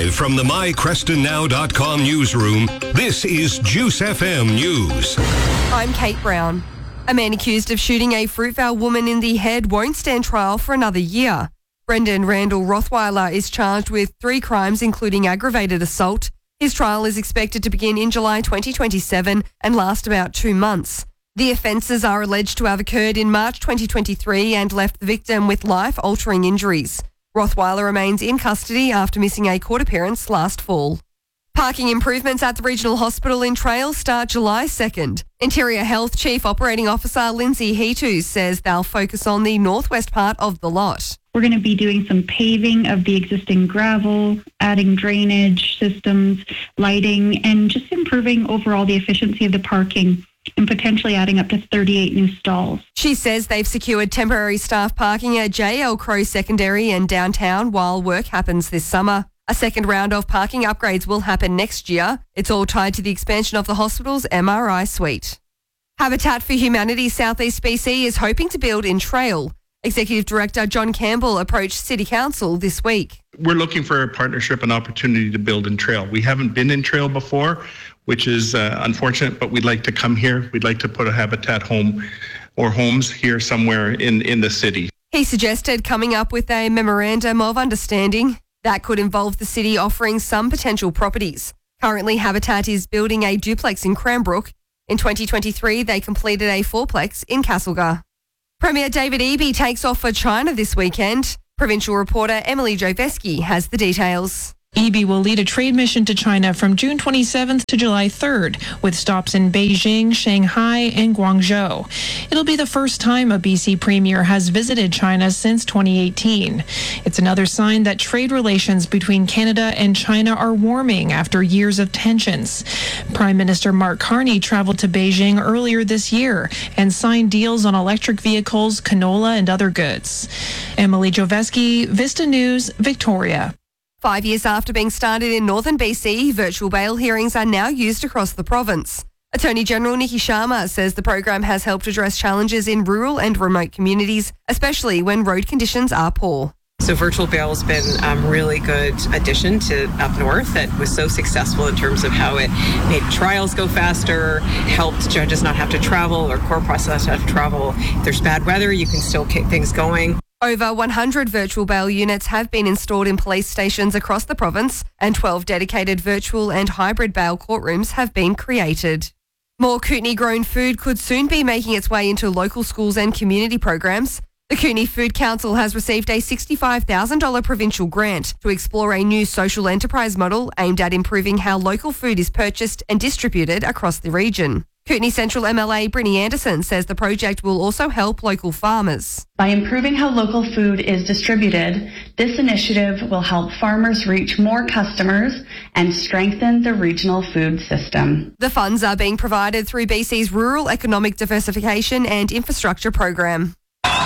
Live from the mycrestonnow.com newsroom, this is Juice FM News. I'm Kate Brown. A man accused of shooting a Fruitvale woman in the head won't stand trial for another year. Brendan Randall Rothweiler is charged with 3 crimes, including aggravated assault. His trial is expected to begin in July 2027 and last about 2 months. The offences are alleged to have occurred in March 2023 and left the victim with life-altering injuries. Rothweiler remains in custody after missing a court appearance last fall. Parking improvements at the Regional Hospital in Trail start July 2nd. Interior Health Chief Operating Officer Lindsay Heatus says they'll focus on the northwest part of the lot. We're going to be doing some paving of the existing gravel, adding drainage systems, lighting, and just improving overall the efficiency of the parking and potentially adding up to 38 new stalls. She says they've secured temporary staff parking at JL Crow Secondary and downtown while work happens this summer. A second round of parking upgrades will happen next year. It's all tied to the expansion of the hospital's MRI suite. Habitat for Humanity Southeast BC is hoping to build in Trail. Executive Director John Campbell approached City Council this week. We're looking for a partnership and opportunity to build in Trail. We haven't been in Trail before, which is unfortunate, but we'd like to come here. We'd like to put a Habitat home or homes here somewhere in the city. He suggested coming up with a memorandum of understanding that could involve the city offering some potential properties. Currently, Habitat is building a duplex in Cranbrook. In 2023, they completed a 4-plex in Castlegar. Premier David Eby takes off for China this weekend. Provincial reporter Emily Joveski has the details. Eby will lead a trade mission to China from June 27th to July 3rd, with stops in Beijing, Shanghai, and Guangzhou. It'll be the first time a BC premier has visited China since 2018. It's another sign that trade relations between Canada and China are warming after years of tensions. Prime Minister Mark Carney traveled to Beijing earlier this year and signed deals on electric vehicles, canola, and other goods. Emily Joveski, Vista News, Victoria. 5 years after being started in northern BC, virtual bail hearings are now used across the province. Attorney General Nikki Sharma says the program has helped address challenges in rural and remote communities, especially when road conditions are poor. So virtual bail has been a really good addition to up north that was so successful in terms of how it made trials go faster, helped judges not have to travel or court process not have to travel. If there's bad weather, you can still keep things going. Over 100 virtual bail units have been installed in police stations across the province, and 12 dedicated virtual and hybrid bail courtrooms have been created. More Kootenay-grown food could soon be making its way into local schools and community programs. The Kootenay Food Council has received a $65,000 provincial grant to explore a new social enterprise model aimed at improving how local food is purchased and distributed across the region. Kootenay Central MLA Brinny Anderson says the project will also help local farmers. By improving how local food is distributed, this initiative will help farmers reach more customers and strengthen the regional food system. The funds are being provided through BC's Rural Economic Diversification and Infrastructure Program.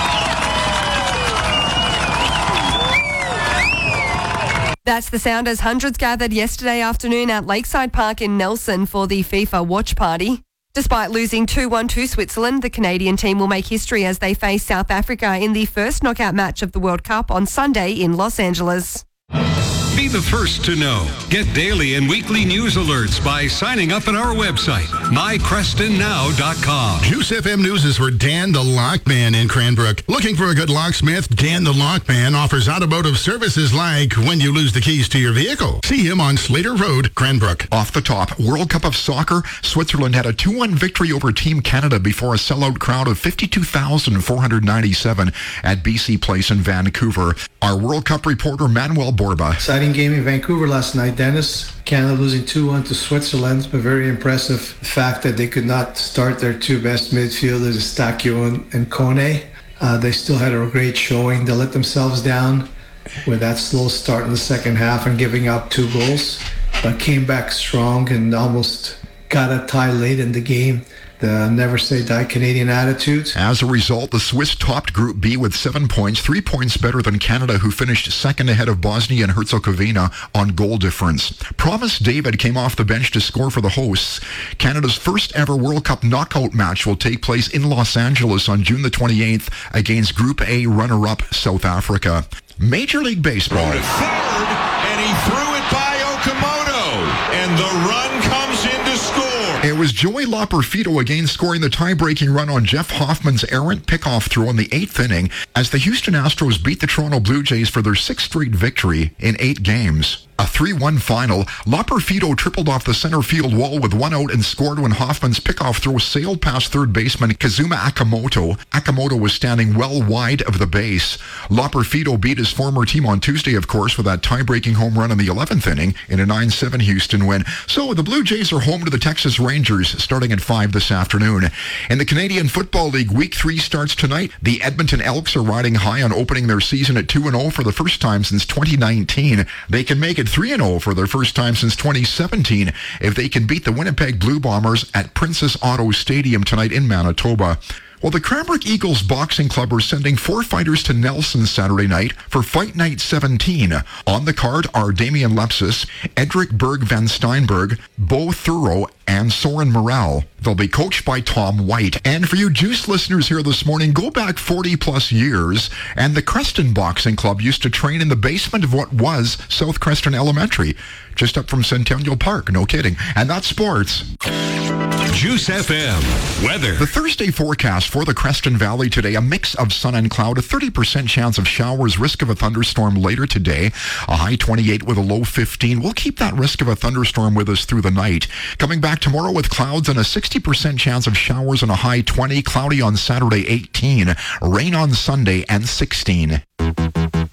That's the sound as hundreds gathered yesterday afternoon at Lakeside Park in Nelson for the FIFA watch party. Despite losing 2-1 to Switzerland, the Canadian team will make history as they face South Africa in the first knockout match of the World Cup on Sunday in Los Angeles. Be the first to know. Get daily and weekly news alerts by signing up at our website, mycrestonnow.com. Juice FM News is for Dan the Lockman in Cranbrook. Looking for a good locksmith? Dan the Lockman offers automotive services like when you lose the keys to your vehicle. See him on Slater Road, Cranbrook. Off the top, World Cup of Soccer, Switzerland had a 2-1 victory over Team Canada before a sellout crowd of 52,497 at BC Place in Vancouver. Our World Cup reporter, Manuel Borba. Exciting game in Vancouver last night, Dennis. Canada losing 2-1 to Switzerland, but very impressive fact that they could not start their two best midfielders, Stakio and Kone. They still had a great showing. They let themselves down with that slow start in the second half and giving up 2 goals, but came back strong and almost got a tie late in the game. The never say die Canadian attitude. As a result, the Swiss topped Group B with 7 points, 3 points better than Canada, who finished second ahead of Bosnia and Herzegovina on goal difference. Promise David came off the bench to score for the hosts. Canada's first ever World Cup knockout match will take place in Los Angeles on June the 28th against Group A runner-up South Africa. Major League Baseball. Third, and he threw it by And the run comes in to score. It was Joey Loperfido again scoring the tie-breaking run on Jeff Hoffman's errant pickoff throw in the 8th inning as the Houston Astros beat the Toronto Blue Jays for their 6th straight victory in 8 games. A 3-1 final. Loperfido tripled off the center field wall with 1 out and scored when Hoffman's pickoff throw sailed past third baseman Kazuma Akamoto. Akamoto was standing well wide of the base. Loperfido beat his former team on Tuesday, of course, with that tie-breaking home run in the 11th inning in a 9-7 Houston win. So the Blue Jays are home to the Texas Rangers starting at 5 this afternoon. In the Canadian Football League, Week 3 starts tonight. The Edmonton Elks are riding high on opening their season at 2-0 for the first time since 2019. They can make it 3-0 for their first time since 2017 if they can beat the Winnipeg Blue Bombers at Princess Auto Stadium tonight in Manitoba. Well, the Cranbrook Eagles Boxing Club are sending 4 fighters to Nelson Saturday night for Fight Night 17. On the card are Damian Lepsis, Edric Berg Van Steinberg, Bo Thurrow, and Soren Morel. They'll be coached by Tom White. And for you Juice listeners here this morning, go back 40 plus years, and the Creston Boxing Club used to train in the basement of what was South Creston Elementary, just up from Centennial Park, no kidding. And that's sports. Juice FM weather. The Thursday forecast for the Creston Valley today, a mix of sun and cloud, a 30% chance of showers, risk of a thunderstorm later today, a high 28 with a low 15. We'll keep that risk of a thunderstorm with us through the night. Coming back tomorrow with clouds and a 60% chance of showers and a high 20, cloudy on Saturday 18, rain on Sunday and 16.